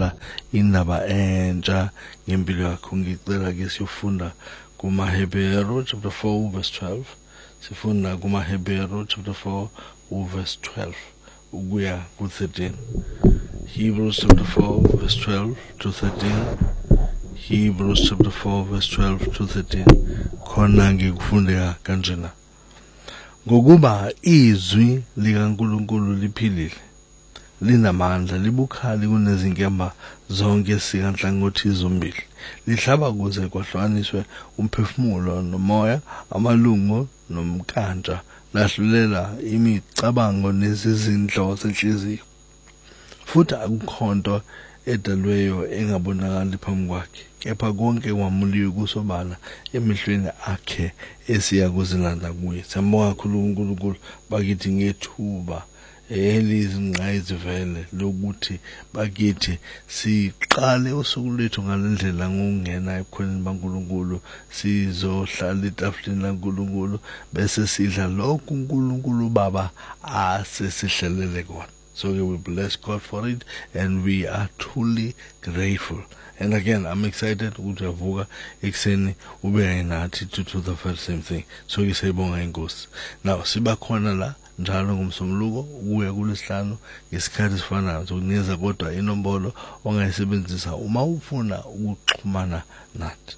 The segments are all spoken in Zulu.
sithola indaba entsha ngempilo yakho. Ngicela ke siyofunda kumaHebheru chapter 4 verse 12. Sifunda kumaHebheru chapter 4 verse 12 ukuya ku13. Hebrews chapter 4 verse 12 to 13. Hebrews chapter 4 verse 12 to 13. Khona ngikufundeka kanjena. Ngokuba izwi likaNkulunkulu liphilile, linamandla, libukhali kunezinkemba zonke sikanhlangothi zombili. Lihlaba kuze kwahlukaniswe umphefumulo nomoya, amalungu nomkantsha, lahlulela imicabango nezizindlo zenhliziyo. Futhi akukhonto edalweyo engabonakali phambi kwakhe, kepha konke kwamuliwe kusobala emehlweni akhe esiya kuzilanda kuye. Siyambonga kakhulu uNkulunkulu bakithi ngethuba elizingqayizivele lokuthi bakithi siqale usuku lwethu ngalendlela ngokungena ebukhoneni baNkulunkulu, sizohlala etafuleni laNkulunkulu bese sidla lokhu uNkulunkulu Baba asesihlelele kona. So we bless God for it, and we are truly grateful. And again, I'm excited ukuthi avuka ekseni ube nathi to the very same thing. So ngisayibonga inkosi. Now siba khona la njalo ngomsombuluko ukuya kulesihlanu ngesikhathi sifanayo sokunikeza kodwa inombolo ongayisebenzisa uma ufuna ukuxhumana nathi.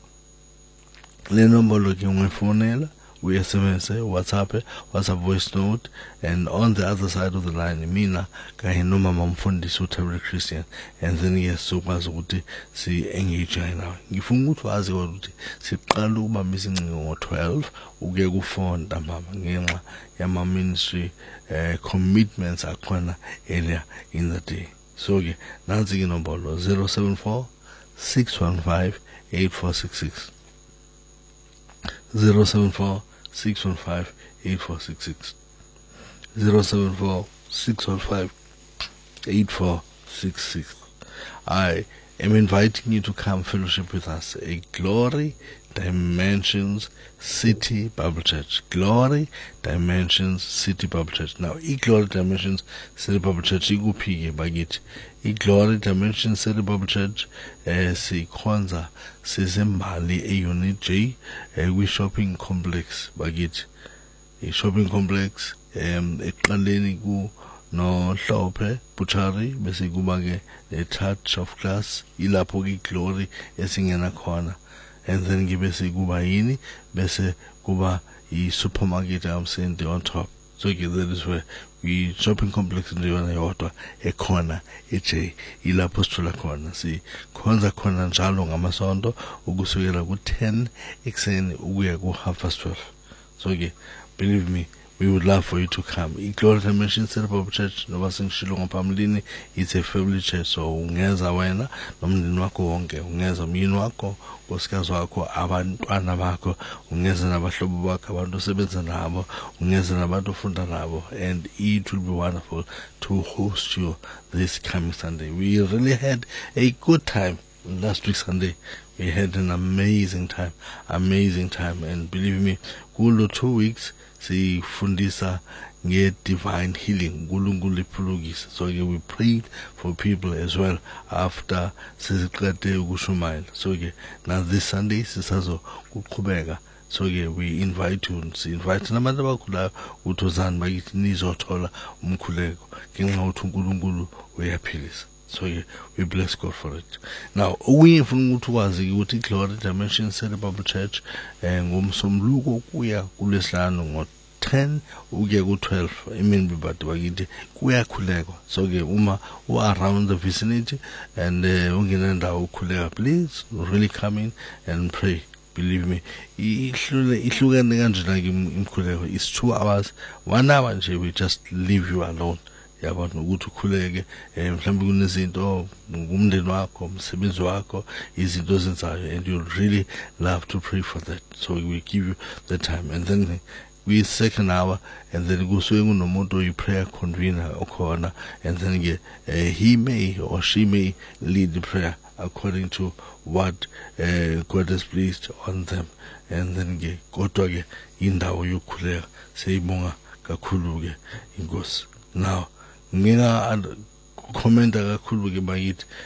Le nombolo ke ungefonela, SMS, WhatsApp voice note, and on the other side of the line, mina kanye noma mamfundisi uThembile Christian, and then yes sokwazi ukuthi si engage nawe. Ngifuna ukuthi wazi ukuthi siqala ukubambisa ingcingo ngo12 ukuye ku4 ntambama ngenxa yama ministry commitments akhona earlier in the day. So ke nansi inombolo 074 615 8466. 074 615 8466. 074 615 8466. I am inviting you to come fellowship with us at Glory Dimensions City Bible Church. Glory Dimensions City Bible Church. Now, Glory Dimensions City Bible Church ikuphi bakithi. Glory Dimensions City Bible Church sikhonza sizembali eUnit J shopping complex bakithi. Shopping complex eqaleni ku no Hlophe Butchery bese kuba ke a Touch of Glass ilapho ke Glory esingena khona. And then bese kuba yini bese kuba I supermarket amsende on top. So that is where we shopping complex nje yona yodwa ekhona eJ ilapho sithola khona si khonza khona njalo ngamasonto ukusukela ku10 ekseni ukuya ku12:30. So believe me, we would love for you to come. Glory Dimensions City Bible Church noba singishilo ngaphambilini, it's a family church. So ungeza wena nomndeni wakho wonke, ungeza umyeni wakho, nkosikazi wakho, abantwana bakho, ungeza nabahlobo bakho, abantu osebenza nabo, ungeza nabantu ofunda nabo, and it will be wonderful to host you this coming Sunday. We really had a good time last week Sunday. We had an amazing time, and believe me, kulo 2 weeks sifundisa nge-divine healing, uNkulunkulu iphulukise. So we prayed for people as well after siziqede ukushumayela. So now this Sunday sisazo kuqhubeka. So we invite you, invite nabantu abakhulayo ukuthi ozani bakithi nizothola umkhuleko ngenxa ukuthi uNkulunkulu uyaphilisa. So we bless God for it. Now, we ngifuna ukuthi wazi ukuthi Glory Dimension City Bible Church ngomsombuluko kuya kulesihlanu ngo10 ukuya ku12 emini bibade bakithi kuyakhulekwa. So uma around the vicinity and ungena ndawo ukhuleka, please really come in and pray. Believe me, ihlukene kanjena imkhuleko. It's 2 hours, 1 hour nje we just leave you alone. Yabona ukuthi ukhuleke mhlawumbe kunezinto ngumndeni wakho, umsebenzi wakho, izinto ezenzayo, and you really love to pray for that. So we give you the time, and then we second hour, and then kusuke kunomuntu oyi-prayer convener okhona, and then he may or she may lead the prayer according to what God has placed on them. And then kodwa ke indawo yokukhuleka seyibonga kakhulu ke inkosi. Now ngina commenta kakhulu ke bakithi